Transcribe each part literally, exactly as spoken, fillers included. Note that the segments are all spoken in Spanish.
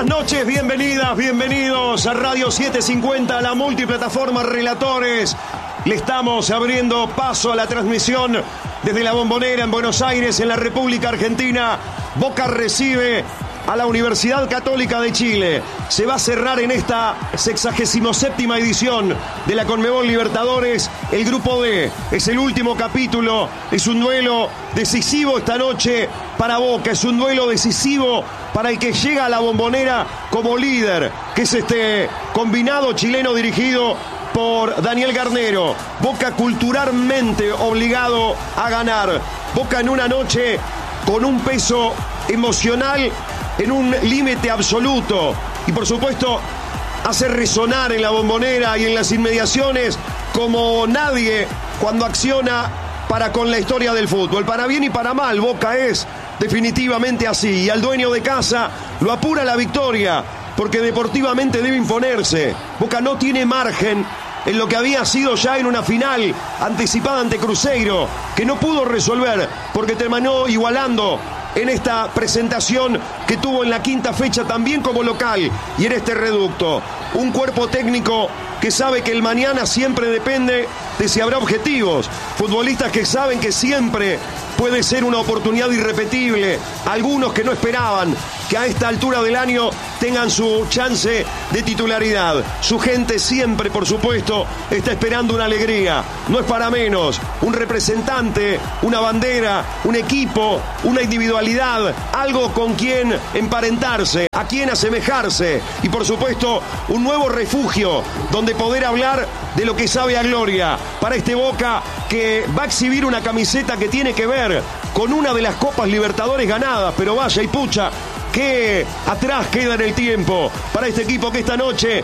buenas noches, bienvenidas, bienvenidos a Radio setecientos cincuenta, la multiplataforma Relatores. Le estamos abriendo paso a la transmisión desde la Bombonera en Buenos Aires, en la República Argentina. Boca recibe a la Universidad Católica de Chile. Se va a cerrar en esta sexagésima séptima edición de la Conmebol Libertadores el Grupo D. Es el último capítulo, es un duelo decisivo esta noche para Boca, es un duelo decisivo para el que llega a la Bombonera como líder, que es este combinado chileno dirigido por Daniel Garnero. Boca culturalmente obligado a ganar. Boca en una noche con un peso emocional en un límite absoluto, y por supuesto hace resonar en la Bombonera y en las inmediaciones como nadie cuando acciona para con la historia del fútbol. Para bien y para mal, Boca es definitivamente así, y al dueño de casa lo apura la victoria, porque deportivamente debe imponerse. Boca no tiene margen en lo que había sido ya en una final anticipada ante Cruzeiro, que no pudo resolver porque terminó igualando en esta presentación que tuvo en la quinta fecha también como local y en este reducto. Un cuerpo técnico que sabe que el mañana siempre depende de si habrá objetivos. Futbolistas que saben que siempre puede ser una oportunidad irrepetible. Algunos que no esperaban que a esta altura del año tengan su chance de titularidad. Su gente siempre, por supuesto, está esperando una alegría. No es para menos. Un representante, una bandera, un equipo, una individualidad, algo con quien emparentarse, a quien asemejarse. Y por supuesto, un nuevo refugio donde poder hablar de lo que sabe a gloria para este Boca, que va a exhibir una camiseta que tiene que ver con una de las Copas Libertadores ganadas. Pero vaya y pucha, que atrás queda en el tiempo para este equipo que esta noche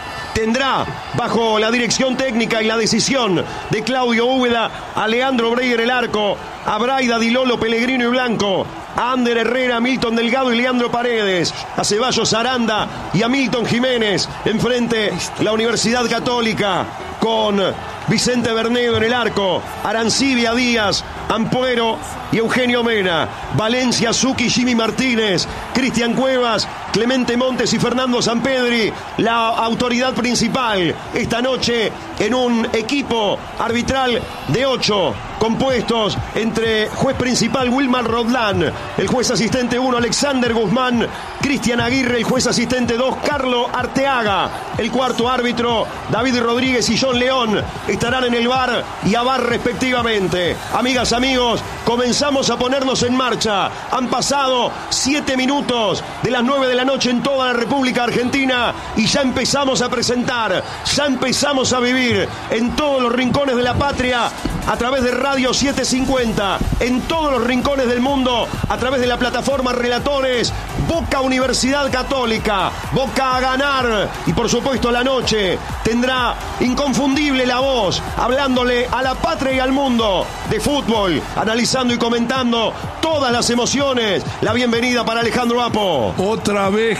tendrá bajo la dirección técnica y la decisión de Claudio Úbeda a Leandro Breyer el arco, a Braida Di Lolo, Pellegrino y Blanco, a Ander Herrera, Milton Delgado y Leandro Paredes, a Ceballos Aranda y a Milton Jiménez. Enfrente la Universidad Católica con Vicente Bernedo en el arco, Arancibia Díaz, Ampuero y Eugenio Mena, Valencia, Zucchi, Jimmy Martínez, Cristian Cuevas, Clemente Montes y Fernando Sampedri, la autoridad principal esta noche en un equipo arbitral de ocho, compuestos entre juez principal Wilmar Rodlán, el juez asistente uno Alexander Guzmán, Cristian Aguirre, el juez asistente dos Carlo Arteaga, el cuarto árbitro David Rodríguez y John León estarán en el V A R y A V A R respectivamente. Amigas, amigos, comenzamos a ponernos en marcha. Han pasado siete minutos de las nueve de la noche en toda la República Argentina y ya empezamos a presentar, ya empezamos a vivir en todos los rincones de la patria a través de Radio setecientos cincuenta, en todos los rincones del mundo a través de la plataforma Relatores. Boca Universidad Católica, Boca a ganar, y por supuesto la noche tendrá inconfundible la voz hablándole a la patria y al mundo de fútbol, analizando y comentando todas las emociones. La bienvenida para Alejandro Apo. Otra vez,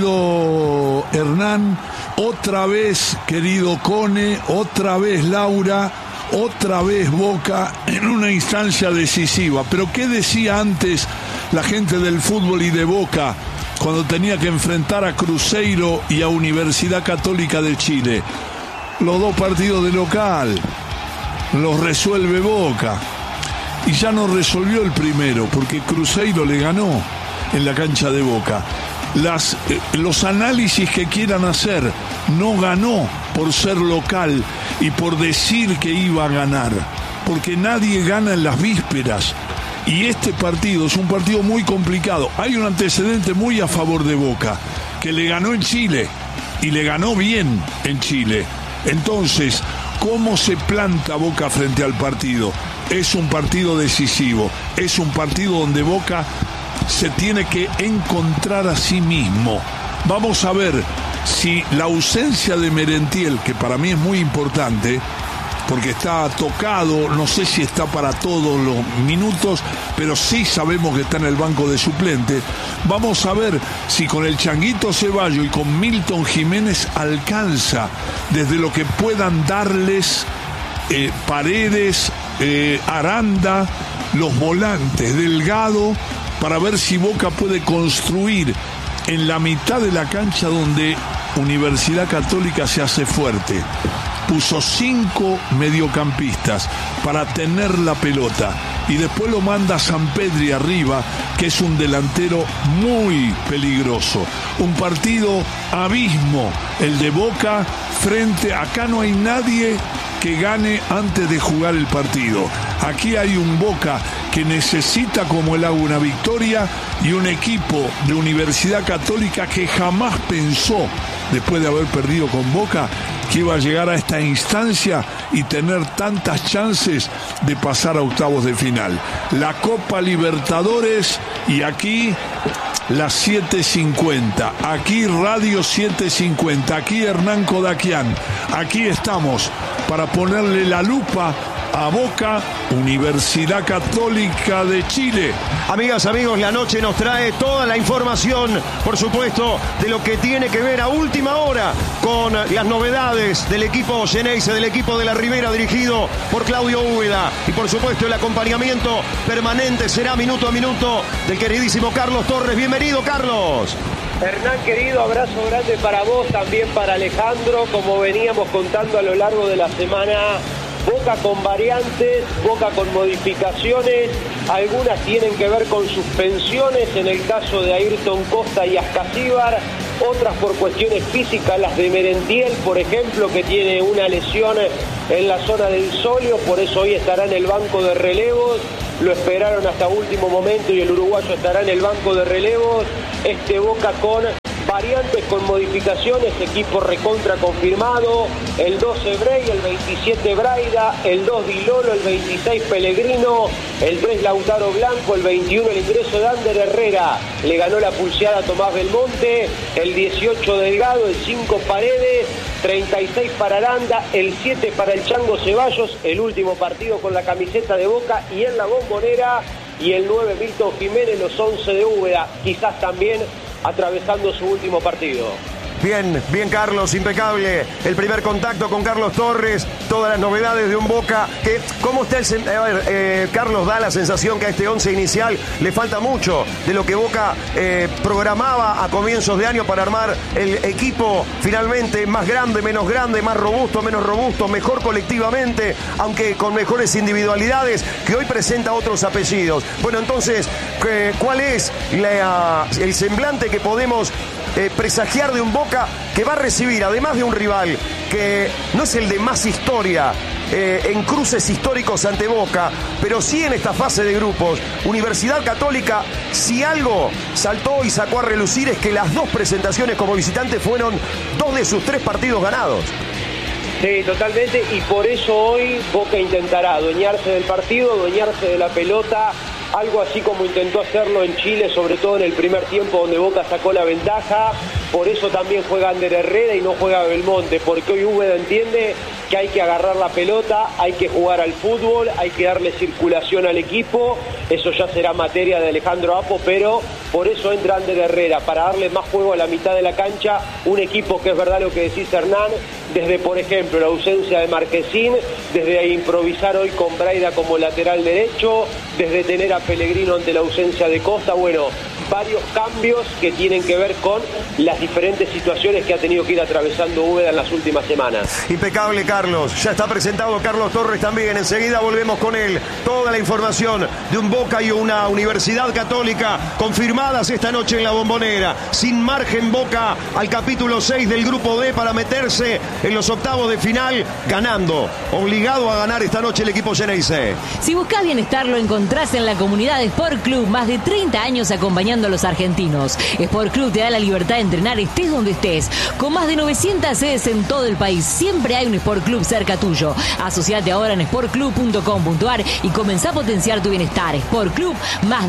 querido Hernán, otra vez, querido Cone, otra vez, Laura, otra vez Boca en una instancia decisiva. Pero ¿qué decía antes la gente del fútbol y de Boca cuando tenía que enfrentar a Cruzeiro y a Universidad Católica de Chile? Los dos partidos de local los resuelve Boca, y ya no resolvió el primero porque Cruzeiro le ganó en la cancha de Boca. Las, eh, los análisis que quieran hacer, no ganó por ser local y por decir que iba a ganar, porque nadie gana en las vísperas. Y este partido es un partido muy complicado. Hay un antecedente muy a favor de Boca, que le ganó en Chile, y le ganó bien en Chile. Entonces, ¿cómo se planta Boca frente al partido? Es un partido decisivo, es un partido donde Boca se tiene que encontrar a sí mismo. Vamos a ver si la ausencia de Merentiel, que para mí es muy importante, porque está tocado, no sé si está para todos los minutos, pero sí sabemos que está en el banco de suplentes. Vamos a ver si con el Changuito Ceballos y con Milton Jiménez alcanza, desde lo que puedan darles eh, Paredes, eh, Aranda, los volantes, Delgado, para ver si Boca puede construir en la mitad de la cancha donde Universidad Católica se hace fuerte. Puso cinco mediocampistas para tener la pelota y después lo manda a Sampedri arriba, que es un delantero muy peligroso. Un partido abismo el de Boca frente, acá no hay nadie que gane antes de jugar el partido. Aquí hay un Boca que necesita como el agua una victoria y un equipo de Universidad Católica que jamás pensó, después de haber perdido con Boca, que iba a llegar a esta instancia y tener tantas chances de pasar a octavos de final. La Copa Libertadores y aquí las siete cincuenta, aquí Radio siete cincuenta, aquí Hernán Kodakian, aquí estamos para ponerle la lupa a Boca, Universidad Católica de Chile. Amigas, amigos, la noche nos trae toda la información, por supuesto, de lo que tiene que ver a última hora con las novedades del equipo Xeneize, del equipo de la Ribera, dirigido por Claudio Úbeda. Y por supuesto el acompañamiento permanente será minuto a minuto del queridísimo Carlos Torres. Bienvenido, Carlos. Hernán, querido, abrazo grande para vos, también para Alejandro. Como veníamos contando a lo largo de la semana, Boca con variantes, Boca con modificaciones, algunas tienen que ver con suspensiones, en el caso de Ayrton Costa y Ascasíbar, otras por cuestiones físicas, las de Merentiel, por ejemplo, que tiene una lesión en la zona del sóleo, por eso hoy estará en el banco de relevos. Lo esperaron hasta último momento y el uruguayo estará en el banco de relevos. Este Boca con variantes, con modificaciones, equipo recontra confirmado, el doce Brey, el veintisiete Braida, el dos Di Lolo, el veintiséis Pellegrino, el tres Lautaro Blanco, el veintiuno el ingreso de Ander Herrera, le ganó la pulseada a Tomás Belmonte, el dieciocho Delgado, el cinco Paredes, treinta y seis para Aranda, el siete para el Chango Ceballos, el último partido con la camiseta de Boca y en la Bombonera, y el nueve Milton Jiménez, los once de Úbeda, quizás también atravesando su último partido. Bien, bien Carlos, impecable. El primer contacto con Carlos Torres, todas las novedades de un Boca. Que, ¿Cómo está el... A ver, eh, Carlos, da la sensación que a este once inicial le falta mucho de lo que Boca eh, programaba a comienzos de año para armar el equipo finalmente más grande, menos grande, más robusto, menos robusto, mejor colectivamente, aunque con mejores individualidades, que hoy presenta otros apellidos. Bueno, entonces, eh, ¿cuál es la, el semblante que podemos Eh, presagiar de un Boca que va a recibir, además de un rival que no es el de más historia eh, en cruces históricos ante Boca, pero sí en esta fase de grupos? Universidad Católica, si algo saltó y sacó a relucir, es que las dos presentaciones como visitante fueron dos de sus tres partidos ganados. Sí, totalmente, y por eso hoy Boca intentará adueñarse del partido, adueñarse de la pelota, algo así como intentó hacerlo en Chile, sobre todo en el primer tiempo donde Boca sacó la ventaja. Por eso también juega Ander Herrera y no juega Belmonte, porque hoy Úbeda entiende que hay que agarrar la pelota, hay que jugar al fútbol, hay que darle circulación al equipo. Eso ya será materia de Alejandro Apo, pero por eso entra Ander Herrera, para darle más juego a la mitad de la cancha. Un equipo que es verdad lo que decís, Hernán, desde por ejemplo la ausencia de Marquesín, desde improvisar hoy con Braida como lateral derecho, desde tener a Pellegrino ante la ausencia de Costa, bueno, varios cambios que tienen que ver con las diferentes situaciones que ha tenido que ir atravesando Úbeda en las últimas semanas. Impecable, Carlos. Ya está presentado Carlos Torres también. Enseguida volvemos con él. Toda la información de un Boca y una Universidad Católica confirmadas esta noche en la Bombonera. Sin margen Boca al capítulo seis del grupo D para meterse en los octavos de final, ganando. Obligado a ganar esta noche el equipo Xeneize. Si buscas bienestar, lo encontrás en la comunidad de Sport Club. Más de treinta años acompañando a los argentinos. Sport Club te da la libertad de entrenar estés donde estés. Con más de novecientas sedes en todo el país, siempre hay un Sport Club cerca tuyo. Asociate ahora en sport club punto com punto ar y comenzá a potenciar tu bienestar. Sport Club, más